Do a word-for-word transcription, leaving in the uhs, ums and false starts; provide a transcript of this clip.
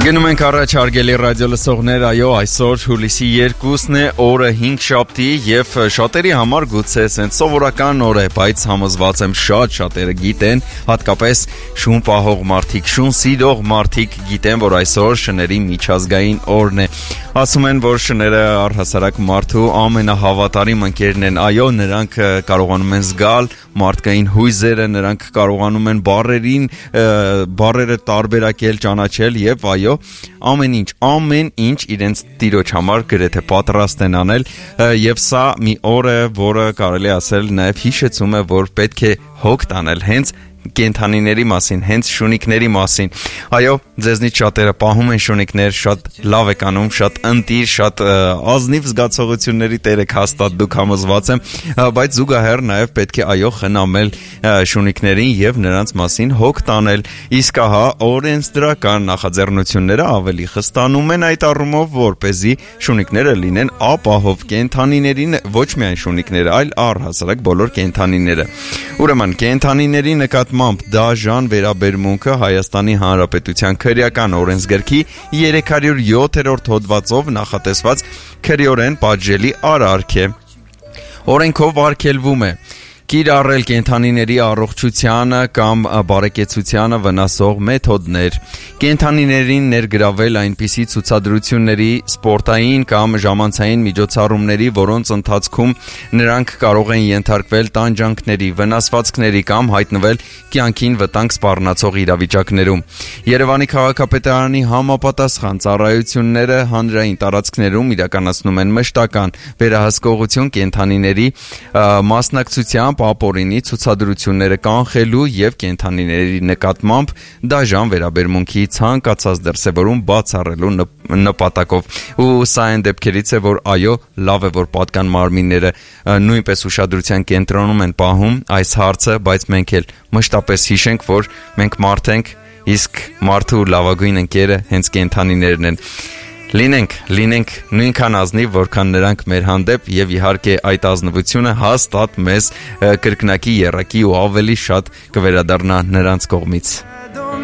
Գնում ենք առաջ հարգելի ռադիո լսողներ, այո, այսօր հուլիսի երկուսն է, օրը հինգշաբթի եւ շատերի համար գուցե ասենց սովորական օր է, բայց համոզված եմ շատ շատերը գիտեն, հատկապես շուն պահող մարդիկ, շուն սիրող մարդիկ գիտեն, որ այսօր շների միջազգային օրն է։ Ասում են, որ շները առհասարակ մարդու ամենահավատարիմ ընկերն են, այո, նրանք կարողանում են զգալ մարդկային հույզերը, նրանք կարողանում են բառերին, բառերը տարբերակել, ճանաչել եւ այո, ամեն ինչ, ամեն ինչ իրենց տիրոջ համար գրեթե պատրաստ են անել եւ սա մի օր է, որը կարելի ասել նաեւ հիշեցում է, որ պետք է հոգ տանել հենց կենդանիների մասին, հենց շունիկների մասին։ Այո, ձեզնից շատերը պահում են շունիկներ, շատ լավ եք անում, շատ ընտիր, շատ ազնիվ զգացողությունների տեր եք հաստատ, դուք համոզված եմ, բայց զուգահեռ նաև պետք է այո խնամել շունիկներին եւ նրանց մասին հոգ տանել։ Իսկ ահա օրենսդրական նախաձեռնությունները ավելի խստանում են այդ առումով, որպեսզի շունիկները լինեն ապահով կենդանիներին, ոչ միայն շունիկները, այլ առհասարակ բոլոր կենդանիները։ Ուրեմն կենդանիների նկատմամբ դաժան վերաբերմունքը Հայաստանի Հանրապետության քրեական օրենսգրքի երեք հարյուր յոթերորդ հոդվածով նախատեսված քրեորեն պատժելի արարք է։ Օրենքով արգելվում է կիրառել կենդանիների առողջությանը կամ բարեկեցությանը վնասող մեթոդներ, կենդանիներին ներգրավել այնպիսի ցուցադրությունների, սպորտային կամ ժամանցային միջոցառումների, որոնց ընթացքում նրանք կարող են ենթարկվել տանջանքների, վնասվածքների կամ հայտնվել կյանքին վտանգ սպառնացող իրավիճակներում։ Երևանի քաղաքապետարանի համապատասխան ծառայությունները հանրային տարածքներում իրականացնում են մշտական վերահսկողություն կենդանիների մասնակցությամբ ապօրինի ցուցադրությունները կանխելու եւ կենդանիների նկատմամբ դաժան վերաբերմունքի ցանկացած դրսևորում բացառելու նպատակով։ Ու սա այն դեպքերից է, որ այո, լավ է, որ պատկան մարմինները նույնպես ուշադրության կենտրոնում են պահում այս հարցը, բայց մենք էլ մշտապես հիշենք, որ մենք մարդ ենք, իսկ մարդու լավագույն ընկերը հենց կենդանիներն են։ Լինենք, լինենք նույնքան ազնիվ, որքան նրանք մեր հանդեպ եւ իհարկե այդ ազնվությունը հաստատ մեզ կրկնակի եռակի ու ավելի շատ կվերադառնա նրանց կողմից։